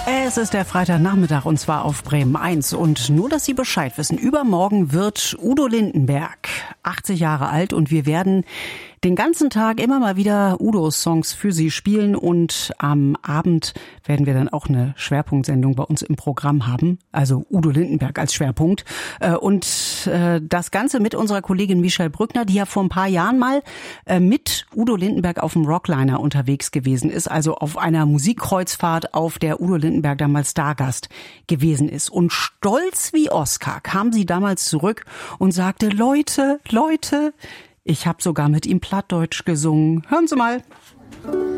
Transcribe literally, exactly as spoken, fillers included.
Es ist der Freitagnachmittag und zwar auf Bremen eins. Und nur, dass Sie Bescheid wissen, übermorgen wird Udo Lindenberg achtzig Jahre alt und wir werden den ganzen Tag immer mal wieder Udo-Songs für Sie spielen und am Abend werden wir dann auch eine Schwerpunktsendung bei uns im Programm haben, also Udo Lindenberg als Schwerpunkt. Und das Ganze mit unserer Kollegin Michelle Brückner, die ja vor ein paar Jahren mal mit Udo Lindenberg auf dem Rockliner unterwegs gewesen ist, also auf einer Musikkreuzfahrt, auf der Udo Lindenberg damals Stargast gewesen ist. Und stolz wie Oscar kam sie damals zurück und sagte, Leute, Leute, ich habe sogar mit ihm Plattdeutsch gesungen. Hören Sie mal.